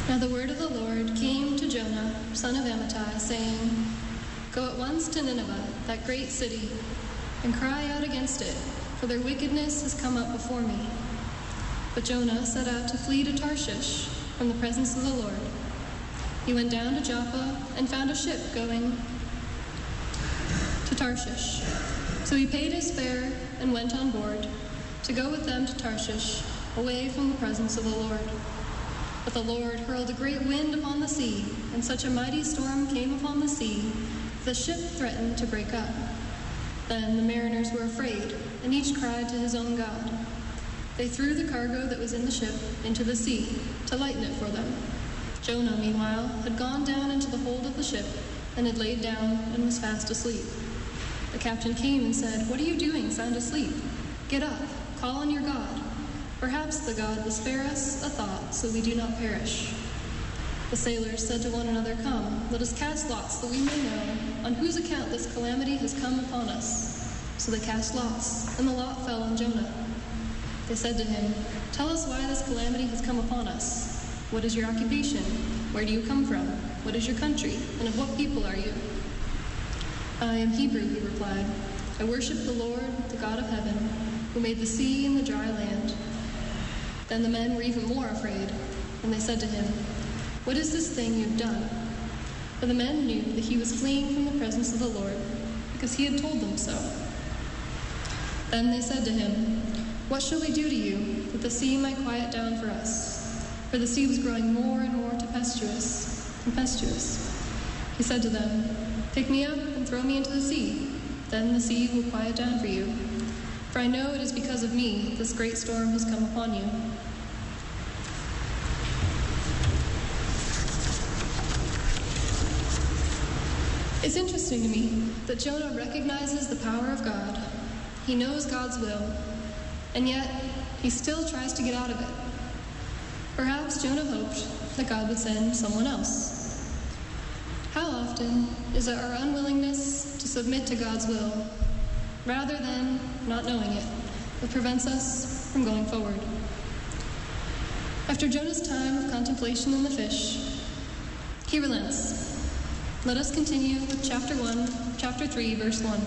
Now the word of the Lord came to Jonah, son of Amittai, saying, Go at once to Nineveh, that great city, and cry out against it, for their wickedness has come up before me. But Jonah set out to flee to Tarshish from the presence of the Lord. He went down to Joppa and found a ship going to Tarshish. So he paid his fare and went on board to go with them to Tarshish, away from the presence of the Lord. But the Lord hurled a great wind upon the sea, and such a mighty storm came upon the sea, the ship threatened to break up. Then the mariners were afraid, and each cried to his own God. They threw the cargo that was in the ship into the sea to lighten it for them. Jonah, meanwhile, had gone down into the hold of the ship and had laid down and was fast asleep. The captain came and said, What are you doing, sound asleep? Get up, call on your God. Perhaps the God will spare us a thought so we do not perish. The sailors said to one another, Come, let us cast lots that we may know on whose account this calamity has come upon us. So they cast lots, and the lot fell on Jonah. They said to him, Tell us why this calamity has come upon us. What is your occupation? Where do you come from? What is your country? And of what people are you? I am Hebrew, he replied. I worship the Lord, the God of heaven, who made the sea and the dry land. Then the men were even more afraid, and they said to him, What is this thing you have done? For the men knew that he was fleeing from the presence of the Lord, because he had told them so. Then they said to him, What shall we do to you, that the sea might quiet down for us? For the sea was growing more and more tempestuous. He said to them, Pick me up and throw me into the sea. Then the sea will quiet down for you. For I know it is because of me this great storm has come upon you. It's interesting to me that Jonah recognizes the power of God. He knows God's will, and yet he still tries to get out of it. Perhaps Jonah hoped that God would send someone else. How often is it our unwillingness to submit to God's will, rather than not knowing it, that prevents us from going forward? After Jonah's time of contemplation in the fish, he relents. Let us continue with chapter 3, verse 1.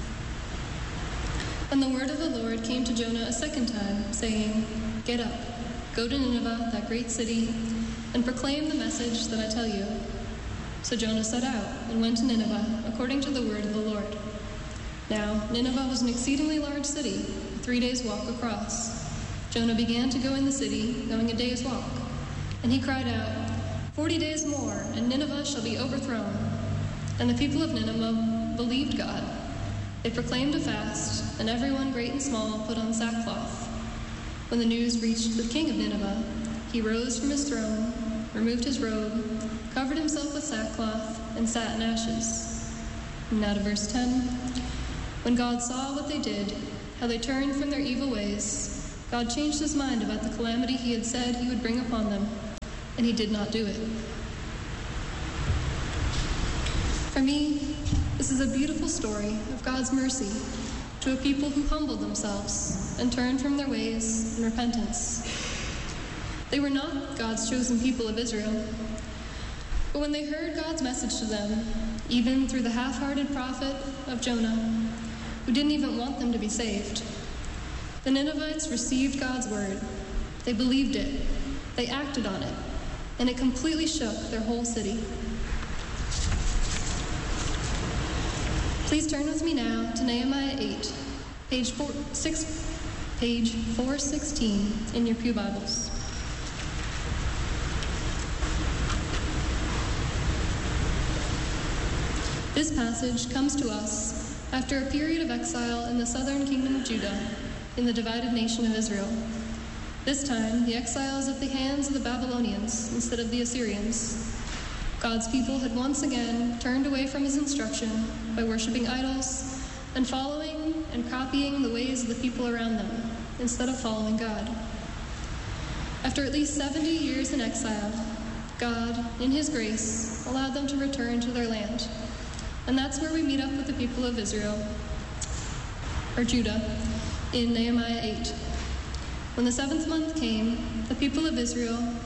And the word of the Lord came to Jonah a second time, saying, Get up, go to Nineveh, that great city, and proclaim the message that I tell you. So Jonah set out and went to Nineveh, according to the word of the Lord. Now, Nineveh was an exceedingly large city, 3 days' walk across. Jonah began to go in the city, going a day's walk. And he cried out, 40 days more, and Nineveh shall be overthrown. And the people of Nineveh believed God. They proclaimed a fast, and everyone, great and small, put on sackcloth. When the news reached the king of Nineveh, he rose from his throne, removed his robe, covered himself with sackcloth, and sat in ashes. And now to verse 10. When God saw what they did, how they turned from their evil ways, God changed his mind about the calamity he had said he would bring upon them, and he did not do it. For me, this is a beautiful story of God's mercy to a people who humbled themselves and turned from their ways in repentance. They were not God's chosen people of Israel, but when they heard God's message to them, even through the half-hearted prophet of Jonah, who didn't even want them to be saved, the Ninevites received God's word. They believed it. They acted on it, and it completely shook their whole city. Please turn with me now to Nehemiah 8, page 416 in your pew Bibles. This passage comes to us after a period of exile in the southern kingdom of Judah, in the divided nation of Israel. This time, the exile is at the hands of the Babylonians instead of the Assyrians. God's people had once again turned away from his instruction by worshiping idols and following and copying the ways of the people around them instead of following God. After at least 70 years in exile, God, in his grace, allowed them to return to their land. And that's where we meet up with the people of Israel, or Judah, in Nehemiah 8. When the 7th month came, the people of Israel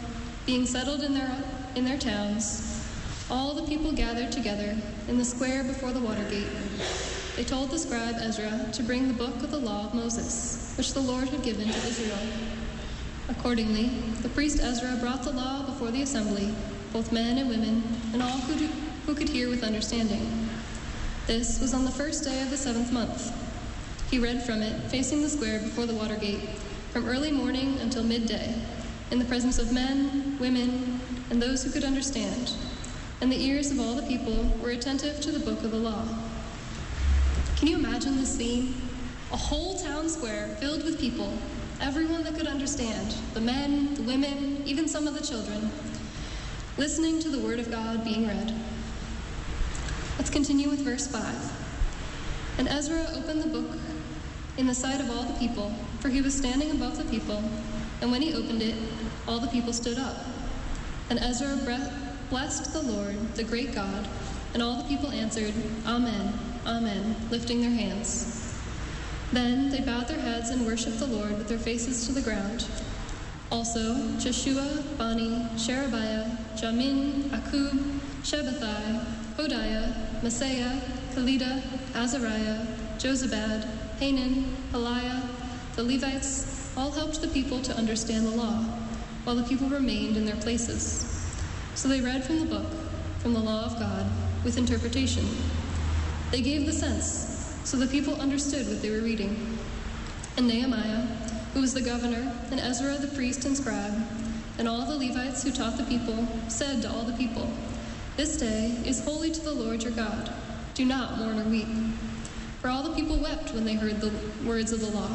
being settled in their towns, all the people gathered together in the square before the water gate. They told the scribe Ezra to bring the book of the law of Moses, which the Lord had given to Israel. Accordingly, the priest Ezra brought the law before the assembly, both men and women, and all who could hear with understanding. This was on the first day of the 7th month. He read from it, facing the square before the water gate, from early morning until midday, in the presence of men, women, and those who could understand. And the ears of all the people were attentive to the book of the law. Can you imagine this scene? A whole town square filled with people, everyone that could understand, the men, the women, even some of the children, listening to the word of God being read. Let's continue with verse 5. And Ezra opened the book in the sight of all the people, for he was standing above the people, and when he opened it, all the people stood up. And Ezra blessed the Lord, the great God, and all the people answered, Amen, Amen, lifting their hands. Then they bowed their heads and worshipped the Lord with their faces to the ground. Also, Jeshua, Bani, Sherebiah, Jamin, Akub, Shabbathai, Hodiah, Maaseiah, Kelida, Azariah, Jozabad, Hanan, Peliah, the Levites, all helped the people to understand the law, while the people remained in their places. So they read from the book, from the law of God, with interpretation. They gave the sense, so the people understood what they were reading. And Nehemiah, who was the governor, and Ezra the priest and scribe, and all the Levites who taught the people, said to all the people, This day is holy to the Lord your God. Do not mourn or weep. For all the people wept when they heard the words of the law.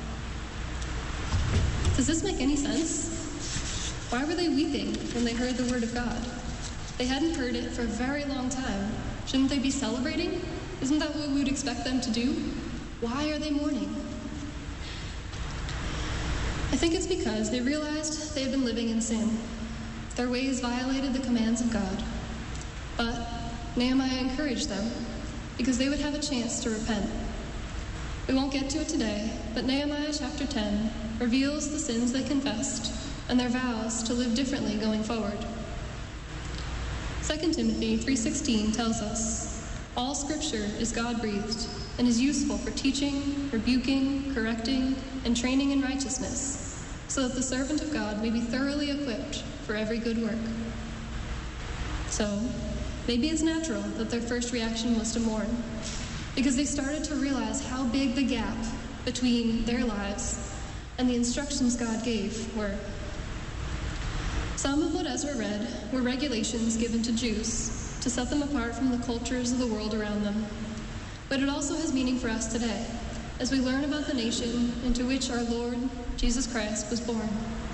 Does this make any sense? Why were they weeping when they heard the word of God? They hadn't heard it for a very long time. Shouldn't they be celebrating? Isn't that what we would expect them to do? Why are they mourning? I think it's because they realized they had been living in sin. Their ways violated the commands of God. But Nehemiah encouraged them because they would have a chance to repent. We won't get to it today, but Nehemiah chapter 10 reveals the sins they confessed and their vows to live differently going forward. 2 Timothy 3:16 tells us, All scripture is God-breathed and is useful for teaching, rebuking, correcting, and training in righteousness, so that the servant of God may be thoroughly equipped for every good work. So, maybe it's natural that their first reaction was to mourn, because they started to realize how big the gap between their lives and the instructions God gave were. Some of what Ezra read were regulations given to Jews to set them apart from the cultures of the world around them. But it also has meaning for us today, as we learn about the nation into which our Lord, Jesus Christ, was born.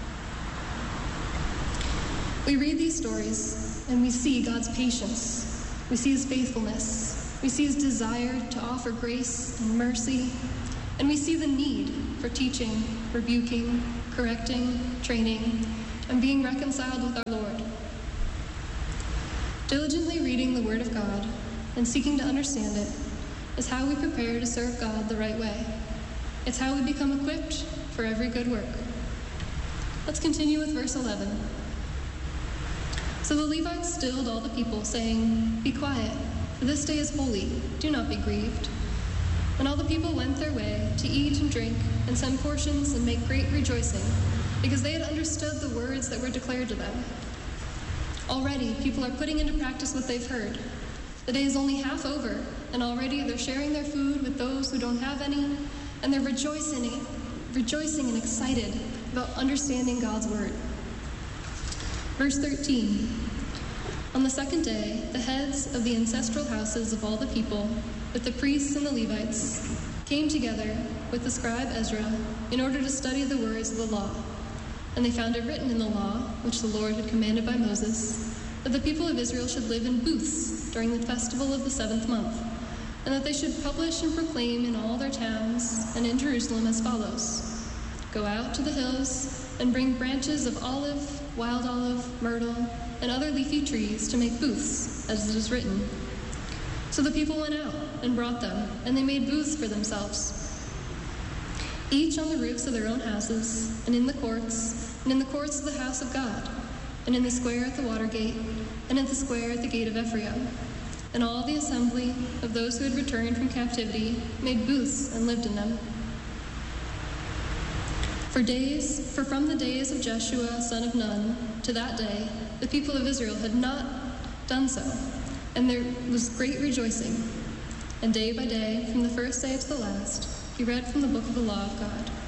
We read these stories and we see God's patience. We see his faithfulness. We see his desire to offer grace and mercy. And we see the need for teaching, rebuking, correcting, training, and being reconciled with our Lord. Diligently reading the Word of God and seeking to understand it is how we prepare to serve God the right way. It's how we become equipped for every good work. Let's continue with verse 11. So the Levites stilled all the people, saying, Be quiet, for this day is holy. Do not be grieved. And all the people went their way to eat and drink and send portions and make great rejoicing, because they had understood the words that were declared to them. Already, people are putting into practice what they've heard. The day is only half over, and already they're sharing their food with those who don't have any, and they're rejoicing and excited about understanding God's word. Verse 13. On the second day, the heads of the ancestral houses of all the people, with the priests and the Levites, came together with the scribe Ezra in order to study the words of the law. And they found it written in the law, which the Lord had commanded by Moses, that the people of Israel should live in booths during the festival of the 7th month, and that they should publish and proclaim in all their towns and in Jerusalem as follows. Go out to the hills and bring branches of olive, wild olive, myrtle, and other leafy trees to make booths, as it is written. So the people went out and brought them, and they made booths for themselves, each on the roofs of their own houses, and in the courts of the house of God. and in the square at the water gate, and at the square at the gate of Ephraim. And all the assembly of those who had returned from captivity made booths and lived in them. For from the days of Jeshua, son of Nun, to that day, the people of Israel had not done so, and there was great rejoicing. And day by day, from the first day to the last, he read from the book of the law of God.